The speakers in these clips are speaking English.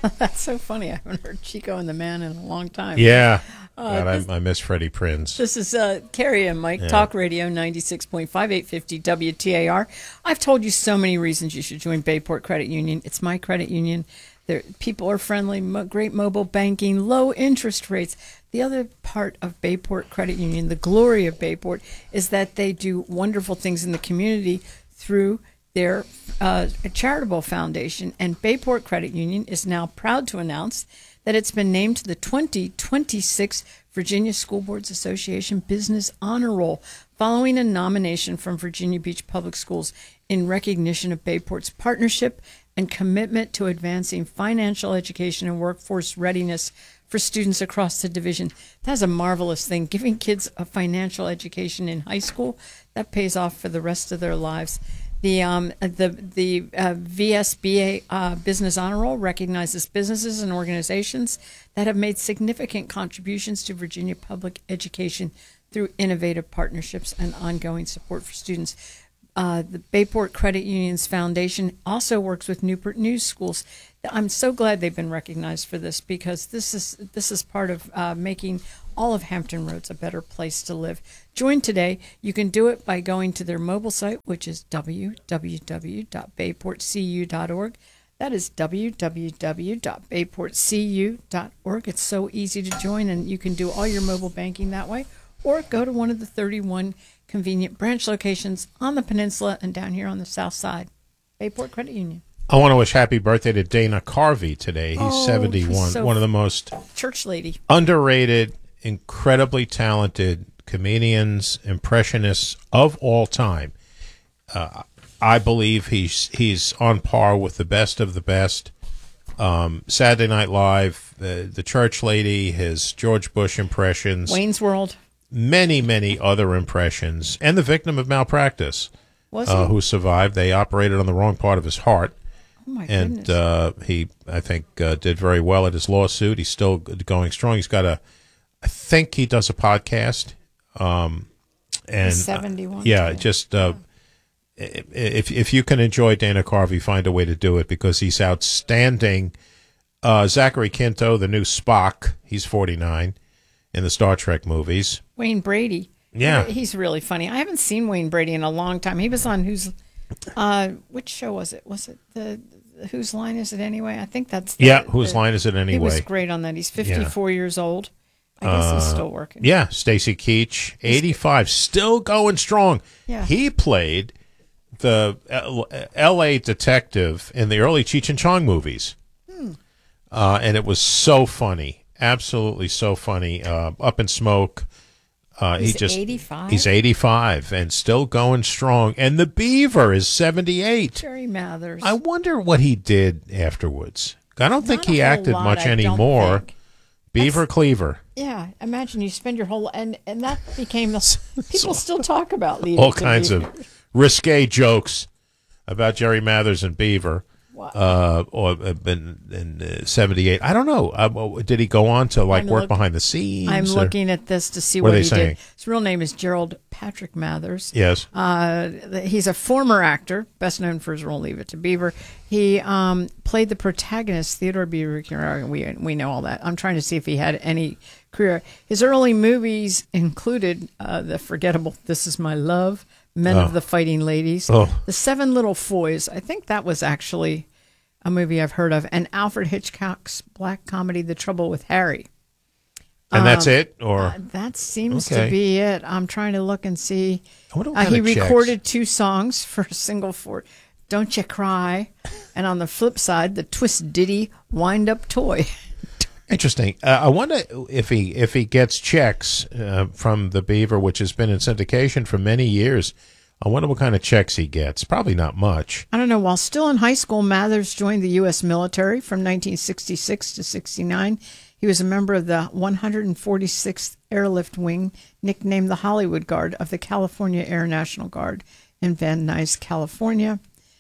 That's so funny. I haven't heard Chico and the Man in a long time. Yeah. God, I miss Freddie Prinze. This is Carrie and Mike, Talk Radio 96.5, 850 WTAR. I've told you so many reasons you should join Bayport Credit Union. It's my credit union. People are friendly, great mobile banking, low interest rates. The other part of Bayport Credit Union, the glory of Bayport, is that they do wonderful things in the community through their charitable foundation. And Bayport Credit Union is now proud to announce that it's been named to the 2026 Virginia School Boards Association Business Honor Roll, following a nomination from Virginia Beach Public Schools in recognition of Bayport's partnership and commitment to advancing financial education and workforce readiness for students across the division. That's a marvelous thing. Giving kids a financial education in high school, that pays off for the rest of their lives. The VSBA Business Honor Roll recognizes businesses and organizations that have made significant contributions to Virginia public education through innovative partnerships and ongoing support for students. The Bayport Credit Union's foundation also works with Newport News schools. I'm so glad they've been recognized for this, because this is part of making all of Hampton Roads a better place to live. Join today. You can do it by going to their mobile site, which is www.bayportcu.org. That is www.bayportcu.org. It's so easy to join, and you can do all your mobile banking that way, or go to one of the 31 convenient branch locations on the peninsula and down here on the south side. Bayport Credit Union. I want to wish happy birthday to Dana Carvey today. He's 71. So one of the most church lady, underrated, incredibly talented comedians, impressionists of all time. I believe he's on par with the best of the best. Saturday Night Live, the church lady, his George Bush impressions, Wayne's World, many other impressions, and the victim of malpractice, who survived. They operated on the wrong part of his heart. Oh my and goodness. He, I think, did very well at his lawsuit. He's still going strong. He's got I think he does a podcast. And he's 71. If you can enjoy Dana Carvey, find a way to do it, because he's outstanding. Zachary Quinto, the new Spock, he's 49 in the Star Trek movies. Wayne Brady. Yeah. He's really funny. I haven't seen Wayne Brady in a long time. He was on which show was it? Was it the Whose Line Is It Anyway? I think that's Whose Line Is It Anyway? He was great on that. He's 54 years old. I guess he's still working. Yeah, Stacy Keach, 85, still going strong. Yeah. He played the L.A. detective in the early Cheech and Chong movies. And it was so funny, absolutely so funny. Up in Smoke. He's 85? He's 85 and still going strong. And the Beaver is 78. Jerry Mathers. I wonder what he did afterwards. I don't think he acted much anymore. Think. Beaver Cleaver. Yeah, imagine you spend your whole and that became people still talk about Leave all It to kinds Beaver. of risque jokes about Jerry Mathers and Beaver. Wow. Or in 78. I don't know. Did he go on to work behind the scenes? I'm looking at this to see what he saying? did. His real name is Gerald Patrick Mathers. Yes. He's a former actor, best known for his role in Leave It to Beaver. He played the protagonist, Theodore Beaver. We know all that. I'm trying to see if he had any career. His early movies included the forgettable This Is My Love, Men of the Fighting Ladies, The Seven Little Foys. I think that was actually a movie I've heard of, and Alfred Hitchcock's black comedy, The Trouble with Harry. And that's it? Or that seems to be it. I'm trying to look and see. He recorded 2 songs for a single for Don't You Cry, and on the flip side, the Twist Ditty Wind Up Toy. Interesting. I wonder if he gets checks from the Beaver, which has been in syndication for many years. I wonder what kind of checks he gets. Probably not much. I don't know. While still in high school, Mathers joined the U.S. military from 1966 to 69. He was a member of the 146th Airlift Wing, nicknamed the Hollywood Guard of the California Air National Guard in Van Nuys, California.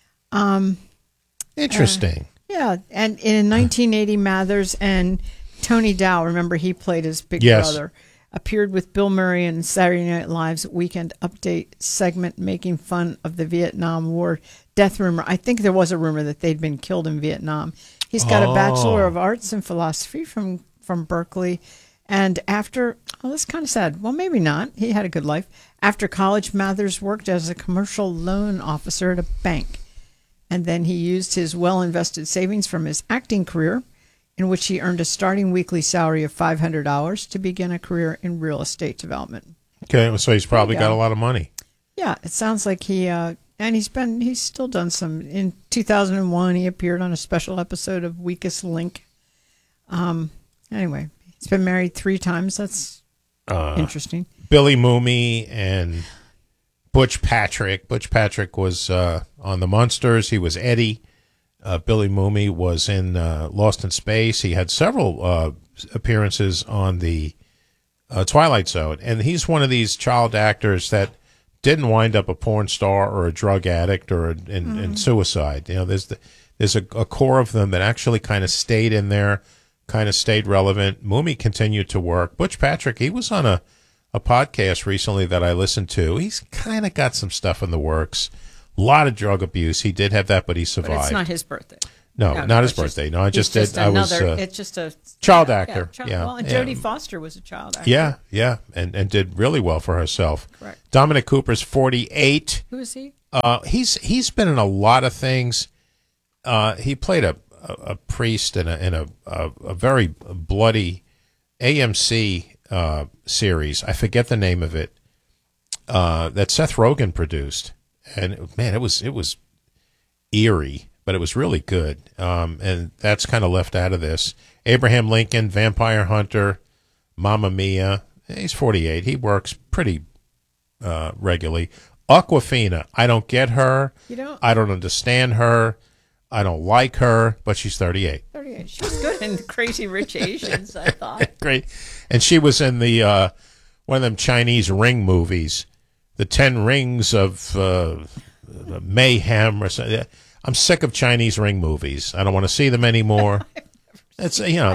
Interesting. Yeah, and in 1980, Mathers and Tony Dow, remember he played his big brother, appeared with Bill Murray in Saturday Night Live's Weekend Update segment making fun of the Vietnam War death rumor. I think there was a rumor that they'd been killed in Vietnam. He's got a Bachelor of Arts in Philosophy from Berkeley. And after, that's kind of sad. Well, maybe not. He had a good life. After college, Mathers worked as a commercial loan officer at a bank. And then he used his well-invested savings from his acting career, in which he earned a starting weekly salary of $500, to begin a career in real estate development. Okay, so he's probably got a lot of money. Yeah, it sounds like he, and he's still done some. In 2001, he appeared on a special episode of Weakest Link. Anyway, he's been married 3 times. That's interesting. Billy Mooney and Butch Patrick. Butch Patrick was on the Munsters. He was Eddie. Billy Mooney was in Lost in Space. He had several appearances on the Twilight Zone. And he's one of these child actors that didn't wind up a porn star or a drug addict or in suicide. You know, there's a core of them that actually kind of stayed in there, kind of stayed relevant. Mooney continued to work. Butch Patrick, he was on a podcast recently that I listened to. He's kind of got some stuff in the works. A lot of drug abuse. He did have that, but he survived. But it's not his birthday. No, not his birthday. No, I just did. It's just a child actor. Yeah. Well, and Jodie Foster was a child actor. Yeah, and did really well for herself. Correct. Dominic Cooper's 48. Who is he? He's been in a lot of things. He played a priest in a very bloody AMC series. I forget the name of it. That Seth Rogen produced, and man, it was eerie, but it was really good. And that's kind of left out of this. Abraham Lincoln, Vampire Hunter, Mamma Mia. He's 48. He works pretty regularly. Awkwafina, I don't get her. You don't? I don't understand her. I don't like her, but she's 38. 38. She was good in Crazy Rich Asians, I thought. Great. And she was in the one of them Chinese ring movies, the 10 Rings of Mayhem or something. I'm sick of Chinese ring movies. I don't want to see them anymore. It's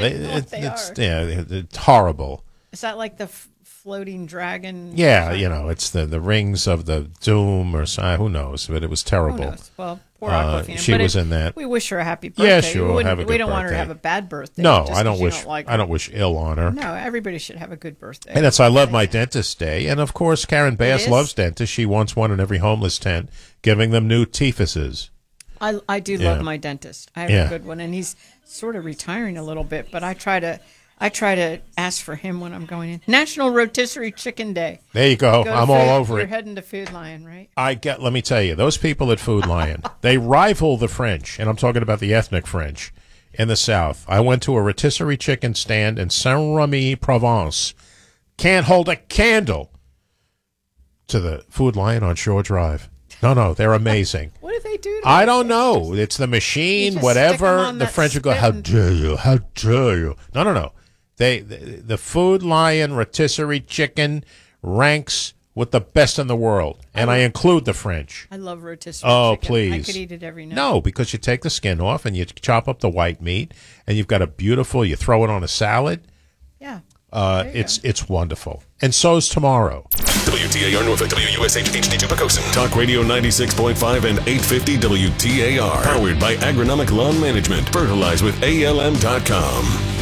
it's horrible. Is that like the floating dragon? Yeah, it's the rings of the doom or something. Who knows? But it was terrible. Who knows? Well, poor Awkwafina. She was in that. We wish her a happy birthday. Yeah, sure. Have a good we don't birthday. want her to have a bad birthday. No, I don't wish. Like I don't wish ill on her. No, everybody should have a good birthday. And I love my dentist day, and of course Karen Bass loves dentists. She wants one in every homeless tent, giving them new teethuses. I do love my dentist. I have a good one, and he's sort of retiring a little bit, but I try to ask for him when I'm going in. National Rotisserie Chicken Day. There you go. I'm all over it. You're heading to Food Lion, right? Let me tell you, those people at Food Lion, they rival the French, and I'm talking about the ethnic French in the South. I went to a rotisserie chicken stand in Saint-Remy, Provence. Can't hold a candle to the Food Lion on Shore Drive. No, they're amazing. What do they do? I don't know. It's the machine, whatever. The French would go, how dare you? How dare you? No. The Food Lion rotisserie chicken ranks with the best in the world, and I include the French. I love rotisserie chicken. Oh, please. I could eat it every night. No, because you take the skin off and you chop up the white meat, and you've got you throw it on a salad. Yeah. It's wonderful. And so's tomorrow. WTAR Norfolk, WUSH HD2 Pocosin. Talk Radio 96.5 and 850 WTAR. Powered by Agronomic Lawn Management. Fertilize with ALM.com.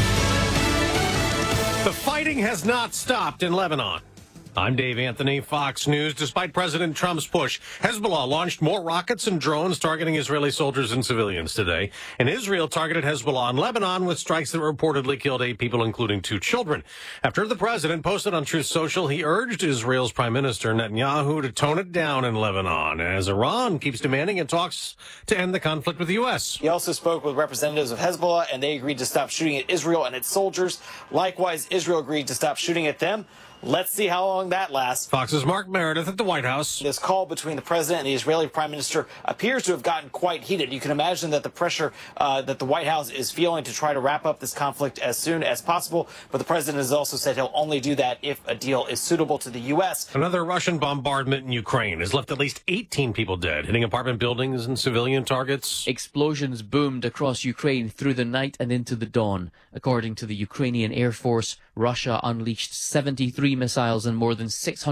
The fighting has not stopped in Lebanon. I'm Dave Anthony, Fox News. Despite President Trump's push, Hezbollah launched more rockets and drones targeting Israeli soldiers and civilians today. And Israel targeted Hezbollah in Lebanon with strikes that reportedly killed 8 people, including 2 children. After the president posted on Truth Social, he urged Israel's Prime Minister Netanyahu to tone it down in Lebanon, as Iran keeps demanding in talks to end the conflict with the U.S. He also spoke with representatives of Hezbollah, and they agreed to stop shooting at Israel and its soldiers. Likewise, Israel agreed to stop shooting at them. Let's see how long that lasts. Fox's Mark Meredith at the White House. This call between the president and the Israeli prime minister appears to have gotten quite heated. You can imagine that the pressure that the White House is feeling to try to wrap up this conflict as soon as possible. But the president has also said he'll only do that if a deal is suitable to the U.S. Another Russian bombardment in Ukraine has left at least 18 people dead, hitting apartment buildings and civilian targets. Explosions boomed across Ukraine through the night and into the dawn. According to the Ukrainian Air Force, Russia unleashed 73 missiles and more than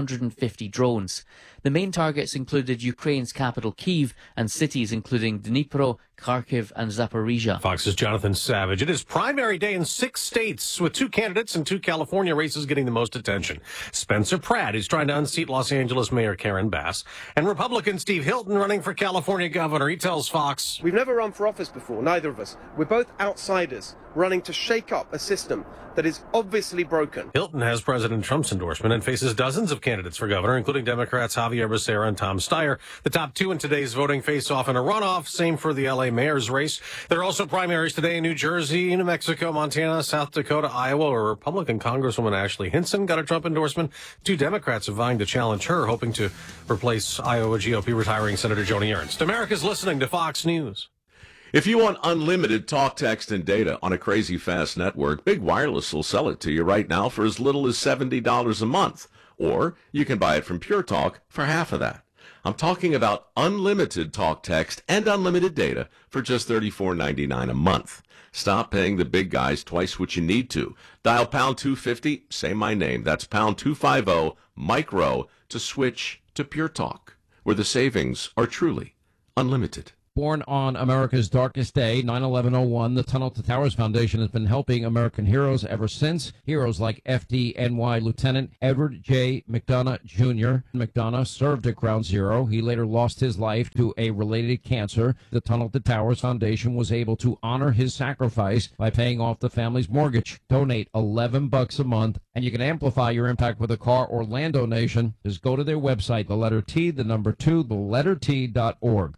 650 drones. The main targets included Ukraine's capital Kyiv and cities including Dnipro, Kharkiv and Zaporizhia. Fox's Jonathan Savage. It is primary day in 6 states, with 2 candidates and 2 California races getting the most attention. Spencer Pratt is trying to unseat Los Angeles Mayor Karen Bass, and Republican Steve Hilton running for California governor. He tells Fox, "We've never run for office before, neither of us. We're both outsiders running to shake up a system that is obviously broken." Hilton has President Trump's endorsement and faces dozens of candidates for governor, including Democrats Javier Becerra and Tom Steyer. The top 2 in today's voting face off in a runoff. Same for the LA mayor's race. There are also primaries today in New Jersey, New Mexico, Montana, South Dakota, Iowa, where Republican Congresswoman Ashley Hinson got a Trump endorsement. 2 Democrats are vying to challenge her, hoping to replace Iowa GOP retiring Senator Joni Ernst. America's listening to Fox News. If you want unlimited talk, text, and data on a crazy fast network, Big Wireless will sell it to you right now for as little as $70 a month. Or you can buy it from Pure Talk for half of that. I'm talking about unlimited talk, text, and unlimited data for just $34.99 a month. Stop paying the big guys twice what you need to. Dial pound 250, say my name. That's pound 250, micro, to switch to Pure Talk, where the savings are truly unlimited. Born on America's darkest day, 9/11/01, the Tunnel to Towers Foundation has been helping American heroes ever since. Heroes like FDNY Lieutenant Edward J. McDonough Jr. McDonough served at Ground Zero. He later lost his life to a related cancer. The Tunnel to Towers Foundation was able to honor his sacrifice by paying off the family's mortgage. Donate $11 a month, and you can amplify your impact with a car or land donation. Just go to their website, the letter T, the number 2, the letter T.org.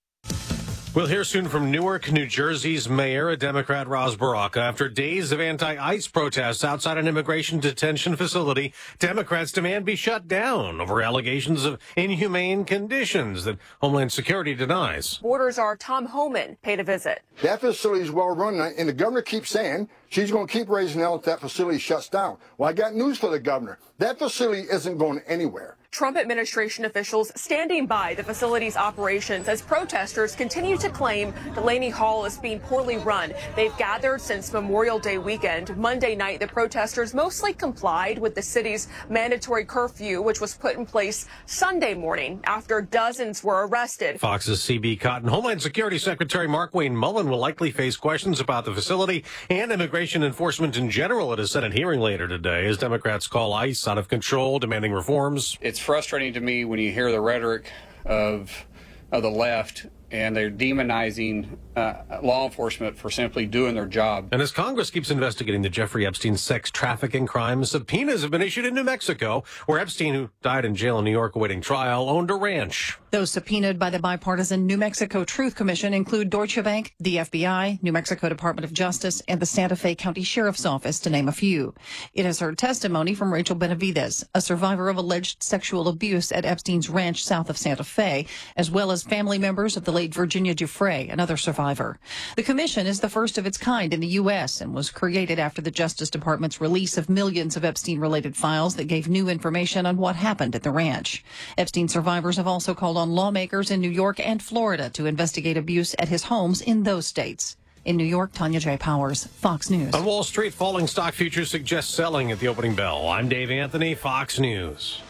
We'll hear soon from Newark, New Jersey's mayor, a Democrat, Ras Baraka. After days of anti-ICE protests outside an immigration detention facility, Democrats demand be shut down over allegations of inhumane conditions that Homeland Security denies. Borders are Tom Homan paid a visit. That facility is well run, and the governor keeps saying she's going to keep raising hell if that facility shuts down. Well, I got news for the governor. That facility isn't going anywhere. Trump administration officials standing by the facility's operations as protesters continue to claim Delaney Hall is being poorly run. They've gathered since Memorial Day weekend. Monday night, the protesters mostly complied with the city's mandatory curfew, which was put in place Sunday morning after dozens were arrested. Fox's C.B. Cotton. Homeland Security Secretary Mark Wayne Mullen will likely face questions about the facility and immigration enforcement in general at a Senate hearing later today as Democrats call ICE out of control, demanding reforms. It's frustrating to me when you hear the rhetoric of the left, and they're demonizing law enforcement for simply doing their job. And as Congress keeps investigating the Jeffrey Epstein sex trafficking crimes, subpoenas have been issued in New Mexico, where Epstein, who died in jail in New York awaiting trial, owned a ranch. Those subpoenaed by the bipartisan New Mexico Truth Commission include Deutsche Bank, the FBI, New Mexico Department of Justice, and the Santa Fe County Sheriff's Office, to name a few. It has heard testimony from Rachel Benavides, a survivor of alleged sexual abuse at Epstein's ranch south of Santa Fe, as well as family members of the late Virginia Giuffre, another survivor. The commission is the first of its kind in the U.S. and was created after the Justice Department's release of millions of Epstein-related files that gave new information on what happened at the ranch. Epstein survivors have also called on lawmakers in New York and Florida to investigate abuse at his homes in those states. In New York, Tanya J. Powers, Fox News. On Wall Street, falling stock futures suggest selling at the opening bell. I'm Dave Anthony, Fox News.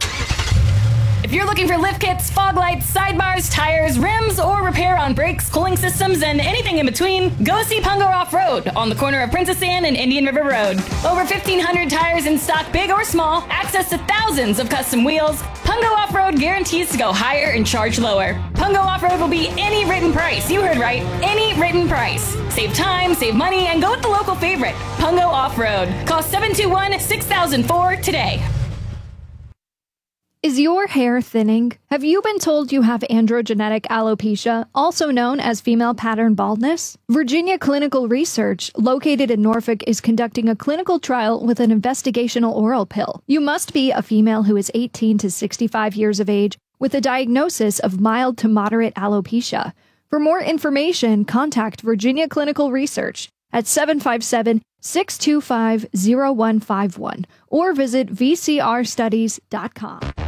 If you're looking for lift kits, fog lights, sidebars, tires, rims, or repair on brakes, cooling systems, and anything in between, go see Pungo Off-Road on the corner of Princess Anne and Indian River Road. Over 1,500 tires in stock, big or small, access to thousands of custom wheels. Pungo Off-Road guarantees to go higher and charge lower. Pungo Off-Road will be any written price. You heard right, any written price. Save time, save money, and go with the local favorite, Pungo Off-Road. Call 721-6004 today. Is your hair thinning? Have you been told you have androgenetic alopecia, also known as female pattern baldness? Virginia Clinical Research, located in Norfolk, is conducting a clinical trial with an investigational oral pill. You must be a female who is 18 to 65 years of age with a diagnosis of mild to moderate alopecia. For more information, contact Virginia Clinical Research at 757-625-0151 or visit vcrstudies.com.